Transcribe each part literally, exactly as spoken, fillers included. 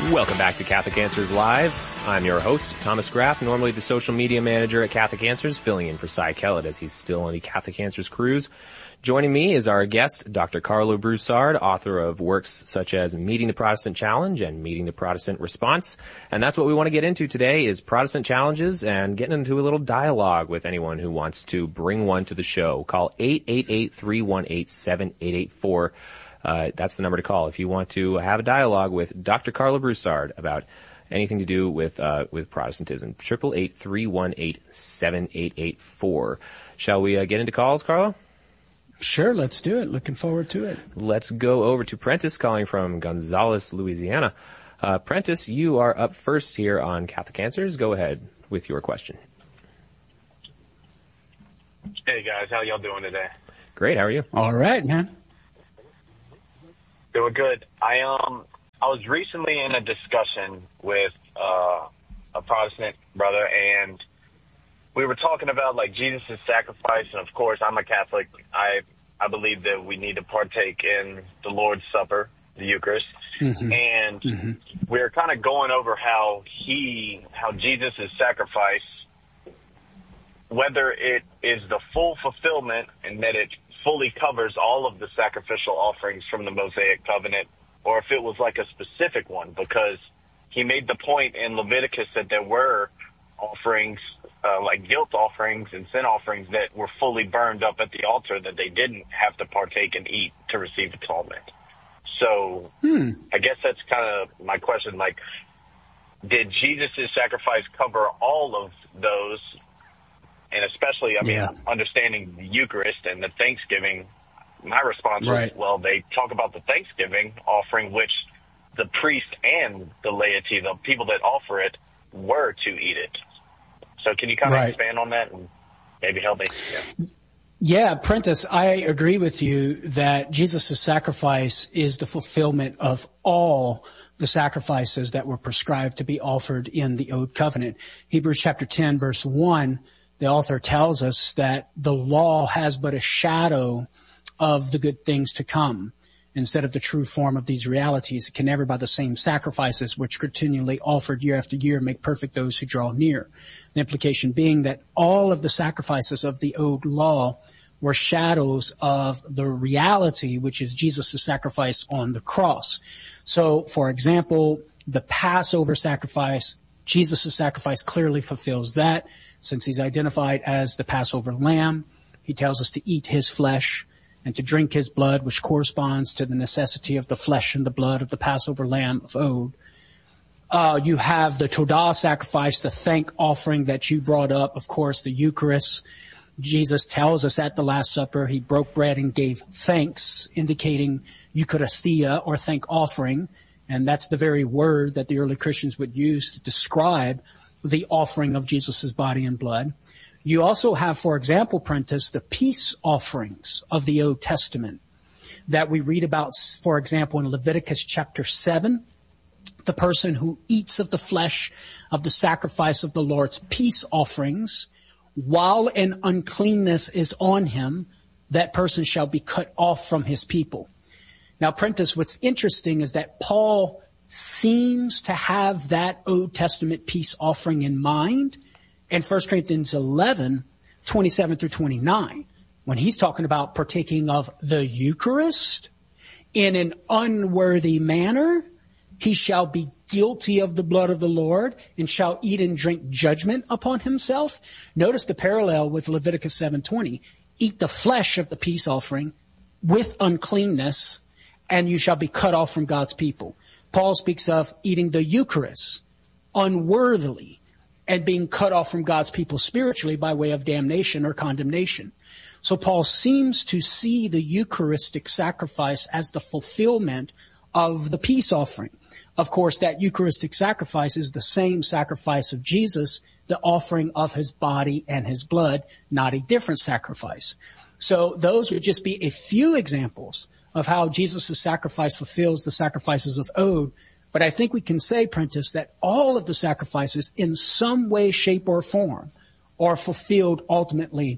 Welcome back to Catholic Answers Live. I'm your host, Thomas Graff, normally the social media manager at Catholic Answers, filling in for Cy Kellett as he's still on the Catholic Answers cruise. Joining me is our guest, Doctor Carlo Broussard, author of works such as Meeting the Protestant Challenge and Meeting the Protestant Response. And that's what we want to get into today is Protestant challenges and getting into a little dialogue with anyone who wants to bring one to the show. Call eight eight eight, three one eight, seven eight eight four. Uh, that's the number to call if you want to have a dialogue with Doctor Carlo Broussard about anything to do with, uh, with Protestantism. Triple eight, three one eight, seven eight eight four. Shall we, uh, get into calls, Carlo? Sure, let's do it. Looking forward to it. Let's go over to Prentice calling from Gonzales, Louisiana. Uh, Prentice, you are up first here on Catholic Answers. Go ahead with your question. Hey guys, how y'all doing today? Great, how are you? All right, man. Doing good. I um I was recently in a discussion with uh a Protestant brother, and we were talking about like Jesus' sacrifice, and of course I'm a Catholic. I I believe that we need to partake in the Lord's Supper, the Eucharist, mm-hmm. and mm-hmm. we we're kind of going over how he how Jesus' sacrifice, whether it is the full fulfillment and that it fully covers all of the sacrificial offerings from the Mosaic covenant, or if it was like a specific one, because he made the point in Leviticus that there were offerings, uh, like guilt offerings and sin offerings that were fully burned up at the altar that they didn't have to partake and eat to receive atonement. So hmm. I guess that's kind of my question, like, did Jesus' sacrifice cover all of those? And especially, I mean, yeah. understanding the Eucharist and the Thanksgiving, my response right. was, well, they talk about the Thanksgiving offering, which the priest and the laity, the people that offer it, were to eat it. So can you kind of right. expand on that and maybe help me? Yeah. Yeah, Prentice, I agree with you that Jesus' sacrifice is the fulfillment of all the sacrifices that were prescribed to be offered in the Old Covenant. Hebrews chapter ten, verse one, the author tells us that the law has but a shadow of the good things to come instead of the true form of these realities. It can never, by the same sacrifices which continually offered year after year, make perfect those who draw near. The implication being that all of the sacrifices of the old law were shadows of the reality, which is Jesus' sacrifice on the cross. So, for example, the Passover sacrifice, Jesus' sacrifice clearly fulfills that. Since he's identified as the Passover lamb, he tells us to eat his flesh and to drink his blood, which corresponds to the necessity of the flesh and the blood of the Passover lamb of old. Uh, you have the Todah sacrifice, the thank offering that you brought up, of course, the Eucharist. Jesus tells us at the Last Supper, he broke bread and gave thanks, indicating Eucharistia or thank offering. And that's the very word that the early Christians would use to describe the offering of Jesus' body and blood. You also have, for example, Prentice, the peace offerings of the Old Testament that we read about, for example, in Leviticus chapter seven. The person who eats of the flesh of the sacrifice of the Lord's peace offerings, while an uncleanness is on him, that person shall be cut off from his people. Now, Prentice, what's interesting is that Paul seems to have that Old Testament peace offering in mind in First Corinthians eleven, twenty-seven through twenty-nine, when he's talking about partaking of the Eucharist in an unworthy manner. He shall be guilty of the blood of the Lord and shall eat and drink judgment upon himself. Notice the parallel with Leviticus seven twenty. Eat the flesh of the peace offering with uncleanness, and you shall be cut off from God's people. Paul speaks of eating the Eucharist unworthily and being cut off from God's people spiritually by way of damnation or condemnation. So Paul seems to see the Eucharistic sacrifice as the fulfillment of the peace offering. Of course, that Eucharistic sacrifice is the same sacrifice of Jesus, the offering of his body and his blood, not a different sacrifice. So those would just be a few examples of how Jesus' sacrifice fulfills the sacrifices of old. But I think we can say, Prentice, that all of the sacrifices in some way, shape, or form are fulfilled ultimately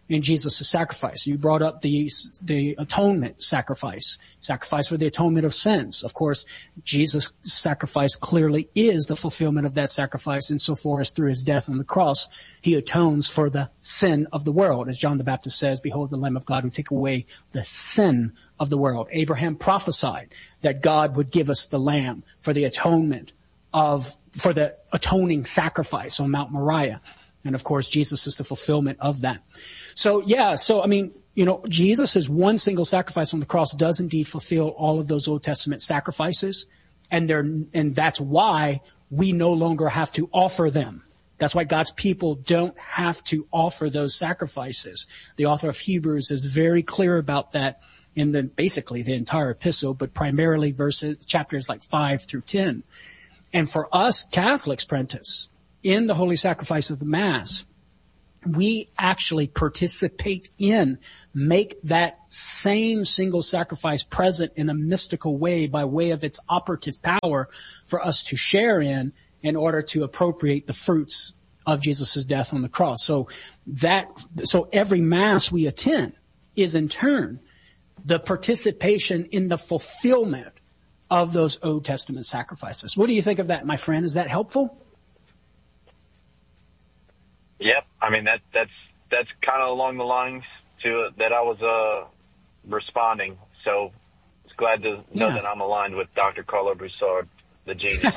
in Jesus' sacrifice. You brought up the, the atonement sacrifice, sacrifice for the atonement of sins. Of course, Jesus' sacrifice clearly is the fulfillment of that sacrifice insofar as through his death on the cross, he atones for the sin of the world. As John the Baptist says, behold the Lamb of God who take away the sin of the world. Abraham prophesied that God would give us the Lamb for the atonement of, for the atoning sacrifice on Mount Moriah. And of course, Jesus is the fulfillment of that. So yeah, so I mean, you know, Jesus' one single sacrifice on the cross does indeed fulfill all of those Old Testament sacrifices. And they're, and that's why we no longer have to offer them. That's why God's people don't have to offer those sacrifices. The author of Hebrews is very clear about that in the, basically the entire epistle, but primarily verses, chapters like five through ten. And for us Catholics, Prentice, in the holy sacrifice of the Mass, we actually participate in, make that same single sacrifice present in a mystical way by way of its operative power for us to share in in order to appropriate the fruits of Jesus' death on the cross. So that, so every Mass we attend is in turn the participation in the fulfillment of those Old Testament sacrifices. What do you think of that, my friend? Is that helpful? Yep. I mean, that, that's, that's kind of along the lines to uh, that I was, uh, responding. So it's glad to know yeah. that I'm aligned with Doctor Carlo Broussard, the genius.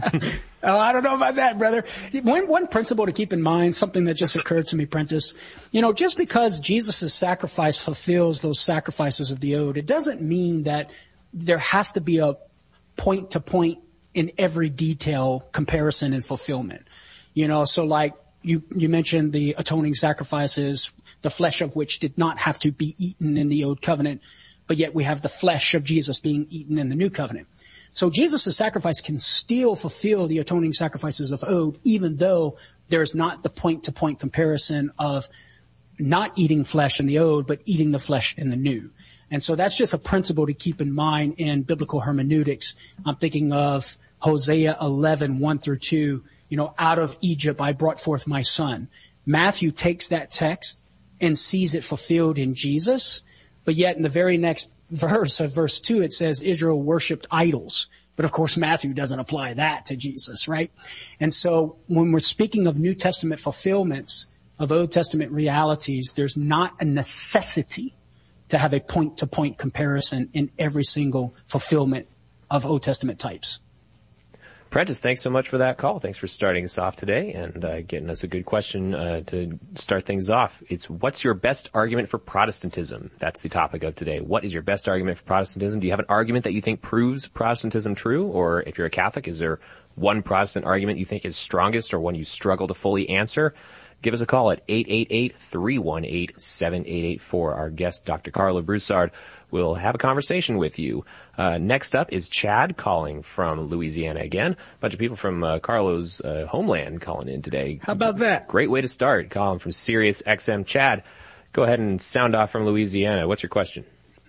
Oh, I don't know about that, brother. One, one principle to keep in mind, something that just occurred to me, Prentice, you know, just because Jesus' sacrifice fulfills those sacrifices of the old, it doesn't mean that there has to be a point to point in every detail comparison and fulfillment. You know, so like, You, you mentioned the atoning sacrifices, the flesh of which did not have to be eaten in the Old Covenant, but yet we have the flesh of Jesus being eaten in the New Covenant. So Jesus' sacrifice can still fulfill the atoning sacrifices of old, even though there's not the point-to-point comparison of not eating flesh in the old, but eating the flesh in the new. And so that's just a principle to keep in mind in biblical hermeneutics. I'm thinking of Hosea eleven, one through two. You know, out of Egypt I brought forth my son. Matthew takes that text and sees it fulfilled in Jesus, but yet in the very next verse of verse two it says Israel worshipped idols. But of course Matthew doesn't apply that to Jesus, right? And so when we're speaking of New Testament fulfillments of Old Testament realities, there's not a necessity to have a point-to-point comparison in every single fulfillment of Old Testament types. Prentice, thanks so much for that call. Thanks for starting us off today and uh, getting us a good question uh, to start things off. It's what's your best argument for Protestantism? That's the topic of today. What is your best argument for Protestantism? Do you have an argument that you think proves Protestantism true? Or if you're a Catholic, is there one Protestant argument you think is strongest or one you struggle to fully answer? Give us a call at eight eight eight, three one eight, seven eight eight four. Our guest, Doctor Carlo Broussard, will have a conversation with you. Uh, next up is Chad calling from Louisiana again. A bunch of people from uh, Carlo's uh, homeland calling in today. How about that? Great way to start, calling from Sirius X M. Chad, go ahead and sound off from Louisiana. What's your question?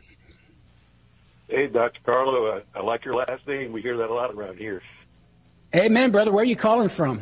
Hey, Doctor Carlo, I, I like your last name. We hear that a lot around here. Hey, man, brother, where are you calling from?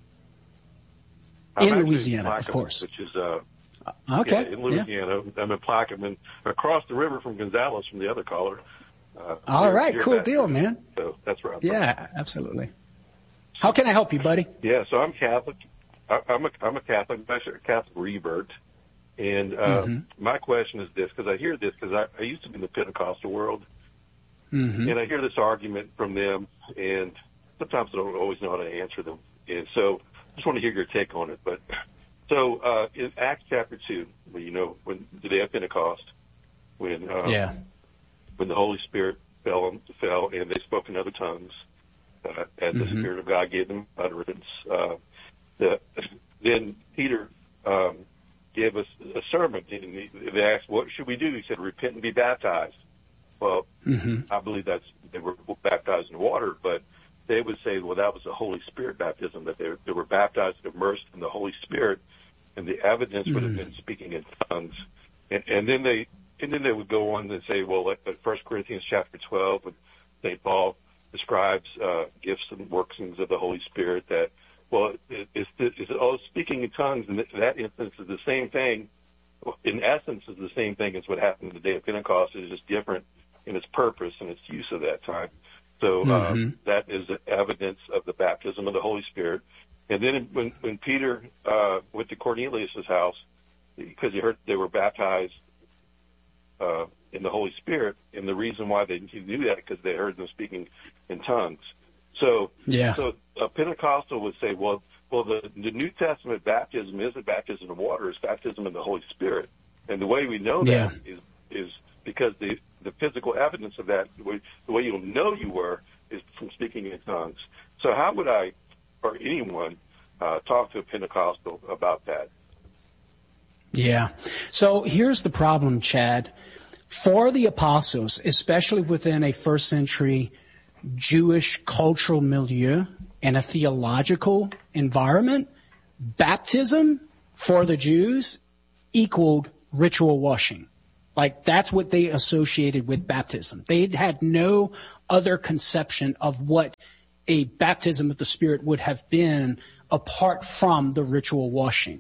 I'm in actually Louisiana, in of course. Which is, uh, okay. Yeah, in Louisiana. Yeah. I'm in Plaquemine, across the river from Gonzales from the other caller. Uh, All here, right, here cool back. deal, man. So that's right. Yeah, absolutely. How can I help you, buddy? Yeah, so I'm Catholic. I, I'm a, I'm a Catholic, I'm actually a Catholic revert. And, uh, mm-hmm. my question is this, because I hear this, because I, I used to be in the Pentecostal world. Mm-hmm. And I hear this argument from them, and sometimes I don't always know how to answer them. And so I just want to hear your take on it. But so uh, in Acts chapter two, well, you know, when the day of Pentecost, when uh, yeah. when the Holy Spirit fell, fell and they spoke in other tongues, uh, and the mm-hmm. Spirit of God gave them utterance, uh, the, then Peter um, gave us a sermon. And they asked, what should we do? He said, repent and be baptized. Well, mm-hmm. I believe that's they were baptized in water, but they would say, well, that was the Holy Spirit baptism, that they, they were baptized and immersed in the Holy Spirit, and the evidence mm-hmm. would have been speaking in tongues. And, and then they and then they would go on and say, well, at First Corinthians chapter twelve, when Saint Paul describes uh, gifts and workings of the Holy Spirit, that, well, it, it's, it's oh, speaking in tongues, in that instance is the same thing in essence, is the same thing as what happened the day of Pentecost. It's just different in its purpose and its use of that time. So um, mm-hmm. that is evidence of the baptism of the Holy Spirit. And then when, when Peter uh, went to Cornelius' house, because he heard they were baptized uh, in the Holy Spirit, and the reason why they he knew that because they heard them speaking in tongues. So, yeah. so a Pentecostal would say, well, well, the, the New Testament baptism isn't baptism of water; it's baptism in the Holy Spirit. And the way we know that yeah. is is because the the physical evidence of that, the way, the way you'll know you were, is from speaking in tongues. So, how would I, or anyone, uh, talk to a Pentecostal about that? Yeah. So here's the problem, Chad. For the apostles, especially within a first century Jewish cultural milieu and a theological environment, baptism for the Jews equaled ritual washing. Like, that's what they associated with baptism. They had no other conception of what a baptism of the Spirit would have been apart from the ritual washing.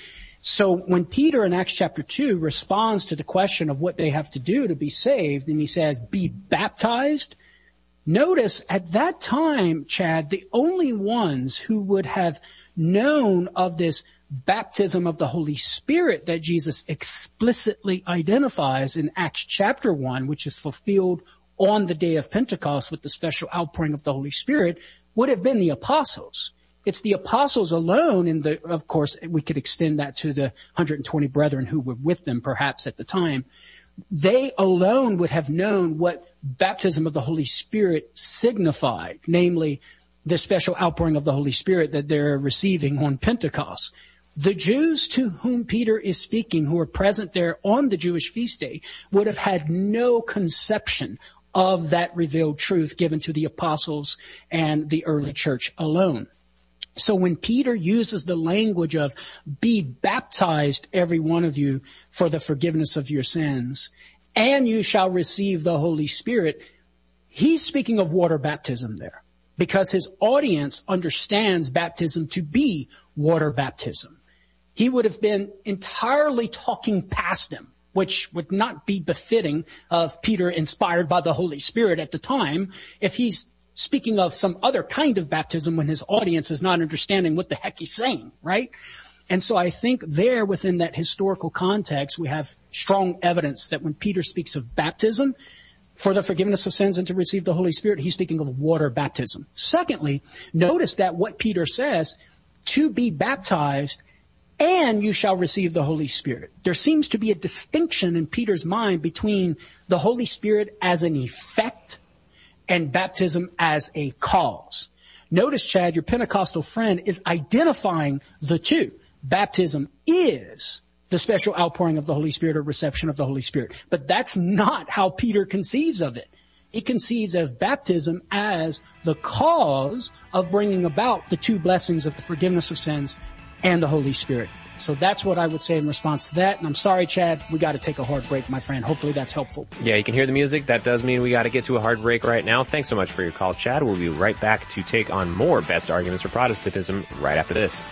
So when Peter in Acts chapter two responds to the question of what they have to do to be saved, and he says, be baptized, notice at that time, Chad, the only ones who would have known of this baptism of the Holy Spirit that Jesus explicitly identifies in Acts chapter one, which is fulfilled on the day of Pentecost with the special outpouring of the Holy Spirit, would have been the apostles. It's the apostles alone, and the, of course, we could extend that to the one hundred twenty brethren who were with them perhaps at the time. They alone would have known what baptism of the Holy Spirit signified, namely the special outpouring of the Holy Spirit that they're receiving on Pentecost. The Jews to whom Peter is speaking, who are present there on the Jewish feast day, would have had no conception of that revealed truth given to the apostles and the early church alone. So when Peter uses the language of be baptized, every one of you, for the forgiveness of your sins, and you shall receive the Holy Spirit, he's speaking of water baptism there, because his audience understands baptism to be water baptism. He would have been entirely talking past them, which would not be befitting of Peter inspired by the Holy Spirit at the time, if he's speaking of some other kind of baptism when his audience is not understanding what the heck he's saying, right? And so I think there within that historical context, we have strong evidence that when Peter speaks of baptism for the forgiveness of sins and to receive the Holy Spirit, he's speaking of water baptism. Secondly, notice that what Peter says, to be baptized and you shall receive the Holy Spirit. There seems to be a distinction in Peter's mind between the Holy Spirit as an effect and baptism as a cause. Notice, Chad, your Pentecostal friend is identifying the two. Baptism is the special outpouring of the Holy Spirit or reception of the Holy Spirit. But that's not how Peter conceives of it. He conceives of baptism as the cause of bringing about the two blessings of the forgiveness of sins and the Holy Spirit. So that's what I would say in response to that. And I'm sorry, Chad, we got to take a hard break, my friend. Hopefully that's helpful. Yeah, you can hear the music. That does mean we got to get to a hard break right now. Thanks so much for your call, Chad. We'll be right back to take on more best arguments for Protestantism right after this.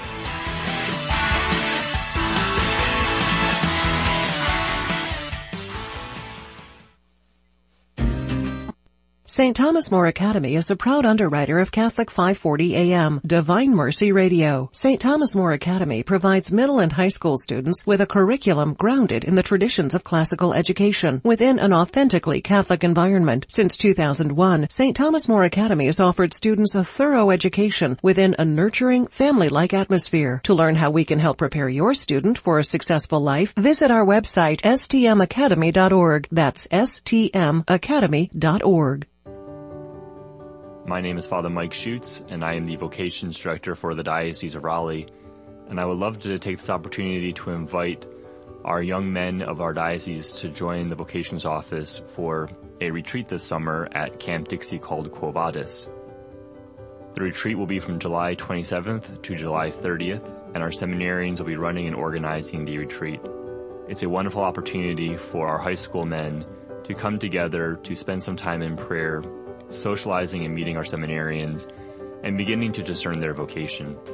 Saint Thomas More Academy is a proud underwriter of Catholic five forty A M, Divine Mercy Radio. Saint Thomas More Academy provides middle and high school students with a curriculum grounded in the traditions of classical education within an authentically Catholic environment. Since two thousand one, Saint Thomas More Academy has offered students a thorough education within a nurturing, family-like atmosphere. To learn how we can help prepare your student for a successful life, visit our website, s t m academy dot org. That's s t m academy dot org. My name is Father Mike Schutz, and I am the Vocations Director for the Diocese of Raleigh. And I would love to take this opportunity to invite our young men of our diocese to join the Vocations Office for a retreat this summer at Camp Dixie called Quo Vadis. The retreat will be from July twenty-seventh to July thirtieth, and our seminarians will be running and organizing the retreat. It's a wonderful opportunity for our high school men to come together to spend some time in prayer, socializing and meeting our seminarians, and beginning to discern their vocation.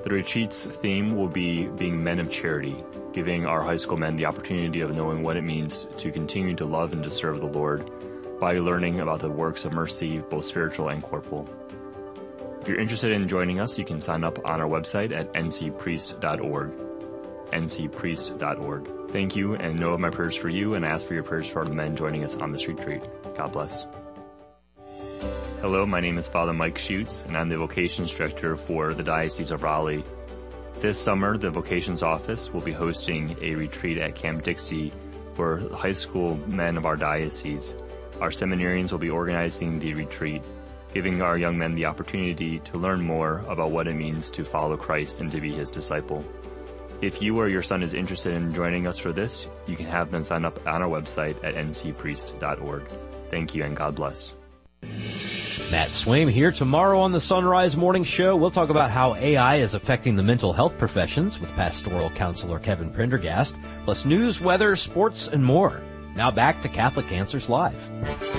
The retreat's theme will be being men of charity, giving our high school men the opportunity of knowing what it means to continue to love and to serve the Lord by learning about the works of mercy, both spiritual and corporal. If you're interested in joining us, you can sign up on our website at n c priest dot org. n c priest dot org. Thank you, and know of my prayers for you, and ask for your prayers for the men joining us on this retreat. God bless. Hello, my name is Father Mike Schutz, and I'm the Vocations Director for the Diocese of Raleigh. This summer, the Vocations Office will be hosting a retreat at Camp Dixie for high school men of our diocese. Our seminarians will be organizing the retreat, giving our young men the opportunity to learn more about what it means to follow Christ and to be his disciple. If you or your son is interested in joining us for this, you can have them sign up on our website at n c priest dot org. Thank you, and God bless. Matt Swaim here. Tomorrow on the Sunrise Morning Show, we'll talk about how A I is affecting the mental health professions with pastoral counselor Kevin Prendergast, plus news, weather, sports, and more. Now back to Catholic Answers Live.